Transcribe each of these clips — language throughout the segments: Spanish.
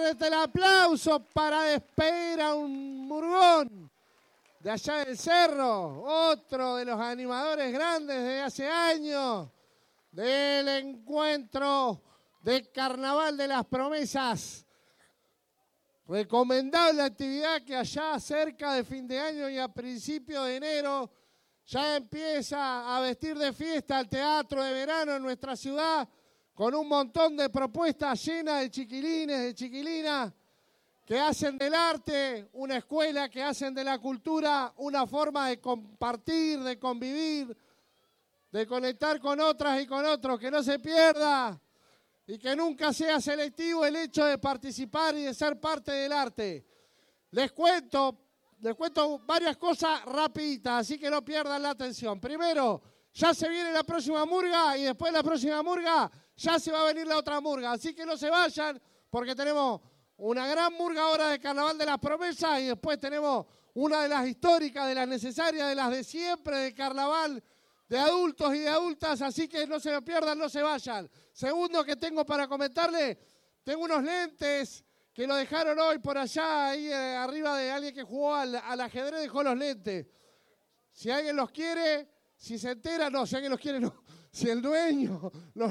fuerte el aplauso para despedir a un murgón de allá del cerro, otro de los animadores grandes de hace años del encuentro de Carnaval de las Promesas. Recomendable actividad que allá cerca de fin de año y a principios de enero ya empieza a vestir de fiesta el teatro de verano en nuestra ciudad, con un montón de propuestas llenas de chiquilines, de chiquilinas, que hacen del arte una escuela, que hacen de la cultura una forma de compartir, de convivir, de conectar con otras y con otros, que no se pierda y que nunca sea selectivo el hecho de participar y de ser parte del arte. Les cuento varias cosas rapiditas, así que no pierdan la atención. Primero, ya se viene la próxima murga y después de la próxima murga ya se va a venir la otra murga. Así que no se vayan porque tenemos una gran murga ahora de Carnaval de las Promesas y después tenemos una de las históricas, de las necesarias, de las de siempre, de Carnaval de adultos y de adultas. Así que no se lo pierdan, no se vayan. Segundo que tengo para comentarles, tengo unos lentes que lo dejaron hoy por allá, ahí arriba de alguien que jugó al ajedrez, dejó los lentes. Si alguien los quiere, si se entera, no, si alguien los quiere, no. Si el dueño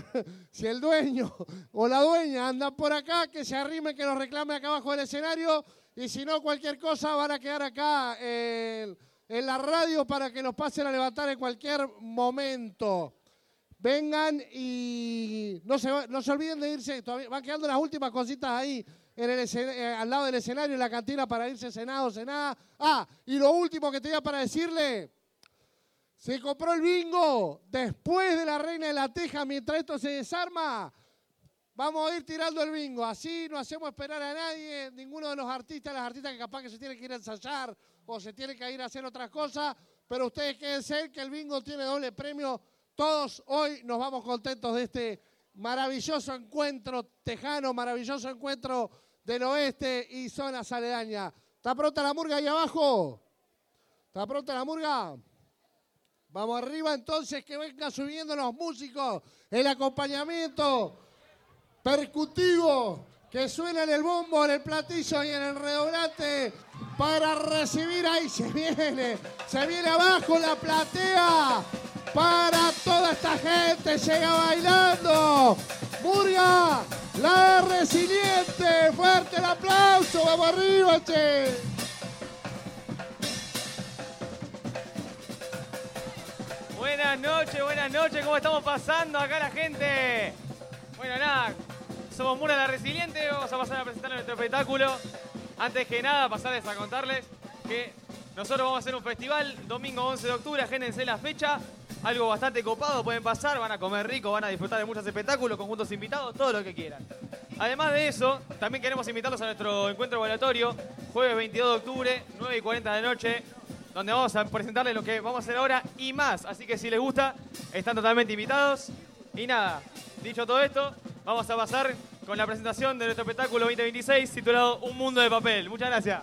o la dueña andan por acá, que se arrime, que los reclame acá abajo del escenario. Y si no, cualquier cosa van a quedar acá en la radio para que los pasen a levantar en cualquier momento. Vengan y no se olviden de irse. Todavía van quedando las últimas cositas ahí al lado del escenario, en la cantina, para irse cenada. Ah, y lo último que tenía para decirle, se compró el bingo después de la Reina de la Teja. Mientras esto se desarma, vamos a ir tirando el bingo. Así no hacemos esperar a nadie, ninguno de los artistas, las artistas que capaz que se tienen que ir a ensayar o se tienen que ir a hacer otras cosas, pero ustedes quédense que el bingo tiene doble premio. Todos hoy nos vamos contentos de este maravilloso encuentro tejano, maravilloso encuentro del oeste y zonas aledañas. ¿Está pronta la murga ahí abajo? ¿Está pronta la murga? Vamos arriba entonces, que vengan subiendo los músicos, el acompañamiento percutivo, que suena en el bombo, en el platillo y en el redoblante para recibir. Ahí se viene abajo la platea para toda esta gente, llega bailando. Murga, la resiliente, fuerte el aplauso, vamos arriba, che. Buenas noches, ¿cómo estamos pasando acá la gente? Bueno, nada, somos Murga la Resiliente, vamos a pasar a presentar nuestro espectáculo. Antes que nada, pasarles a contarles que nosotros vamos a hacer un festival domingo 11 de octubre, agéndense la fecha, algo bastante copado, pueden pasar, van a comer rico, van a disfrutar de muchos espectáculos, conjuntos invitados, todo lo que quieran. Además de eso, también queremos invitarlos a nuestro encuentro evaluatorio, jueves 22 de octubre, 9:40 de la noche, donde vamos a presentarles lo que vamos a hacer ahora y más. Así que si les gusta, están totalmente invitados. Y nada, dicho todo esto, vamos a pasar con la presentación de nuestro espectáculo 2026 titulado Un Mundo de Papel. Muchas gracias.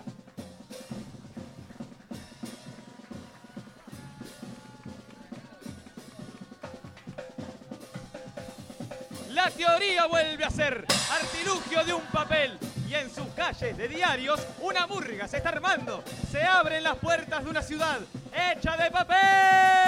La teoría vuelve a ser artilugio de un papel. Y en sus calles de diarios, una murga se está armando. Se abren las puertas de una ciudad hecha de papel.